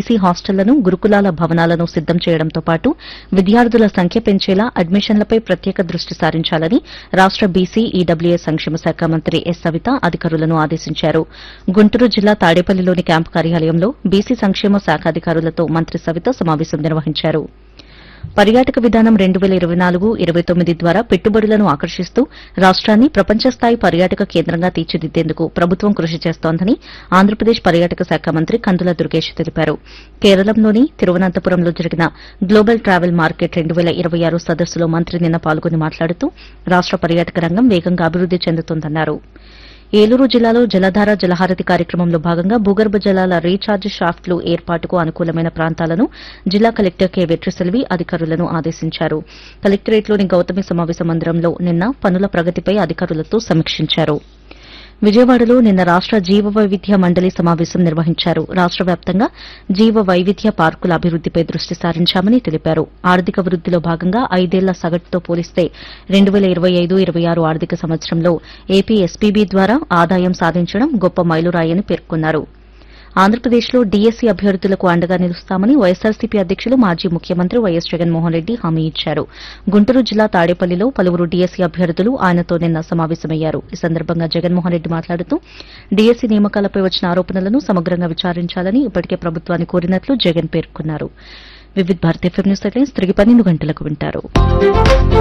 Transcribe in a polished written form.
BC హాస్టళ్లను గురుకులాల భవనాలను సిద్దం చేయడంతో పాటు విద్యార్థుల సంఖ్య పెంచేలా అడ్మిషన్లపై ప్రత్యేక దృష్టి సారించాలని రాష్ట బీసీ ఈడబ్ల్యూఎస్ సంక్షేమ శాఖ మంత్రి ఎస్ సవిత అధికారులను ఆదేశించారు. గుంటూరు జిల్లా తాడేపల్లిలోని క్యాంపు కార్యాలయంలో బీసీ సంక్షేమ శాఖ అధికారులతో మంత్రి సవిత సమావేశం నిర్వహించారు. పర్యాటక విధానం 2024-29 ద్వారా పెట్టుబడులను ఆకర్షిస్తూ రాష్ట్రాన్ని ప్రపంచ స్థాయి పర్యాటక కేంద్రంగా తీర్చిదిద్దేందుకు ప్రభుత్వం కృషి చేస్తోందని ఆంధ్రప్రదేశ్ పర్యాటక శాఖ మంత్రి కందుల దుర్గేష్ తెలిపారు. కేరళంలోని తిరువనంతపురంలో జరిగిన గ్లోబల్ ట్రావెల్ మార్కెట్ 2026 సదస్సులో మంత్రి నిన్న పాల్గొని మాట్లాడుతూ రాష్ట పర్యాటక రంగం వేగంగా అభివృద్ది చెందుతోందన్నారు. ఏలూరు జిల్లాలో జలధార జలహారతి కార్యక్రమంలో భాగంగా భూగర్భ జలాల రీఛార్జ్ షాఫ్ట్లు ఏర్పాటుకు అనుకూలమైన ప్రాంతాలను జిల్లా కలెక్టర్ కె వెట్రిసెల్వి అధికారులను ఆదేశించారు. కలెక్టరేట్లోని గౌతమి సమావేశ మందిరంలో నిన్న పనుల ప్రగతిపై అధికారులతో సమీక్షించారు. విజయవాడలో నిన్న రాష్ట జీవ వైవిధ్య మండలి సమావేశం నిర్వహించారు. రాష్ట వ్యాప్తంగా జీవ వైవిధ్య పార్కుల అభివృద్దిపై దృష్టి సారించామని తెలిపారు. ఆర్థిక వృద్దిలో భాగంగా 5 ఏళ్ల సగటుతో పోలిస్తే 2025-26 ఆర్థిక సంవత్సరంలో ఏపీ ఎస్పీబీ ద్వారా ఆదాయం సాధించడం గొప్ప మైలురాయని పేర్కొన్నారు. ఆంధ్రప్రదేశ్లో డీఎస్సీ అభ్యర్థులకు అండగా నిలుస్తామని వైఎస్సార్సీపీ అధ్యకులు మాజీ ముఖ్యమంత్రి వైఎస్ జగన్మోహన్ రెడ్డి హామీ ఇచ్చారు. గుంటూరు జిల్లా తాడేపల్లిలో పలువురు డీఎస్సీ అభ్యర్థులు ఆయనతో నిన్న సమావేశమయ్యారు. ఈ సందర్భంగా జగన్మోహన్ రెడ్డి మాట్లాడుతూ డీఎస్సీ నియామకాలపై వచ్చిన ఆరోపణలను సమగ్రంగా విచారించాలని ఇప్పటికే ప్రభుత్వాన్ని కోరినట్లు జగన్ పేర్కొన్నారు. వివిధ భారతీయ ఎఫ్ఎం న్యూస్ హెడ్లైన్స్ తిరిగి 12 గంటలకు వింటారు.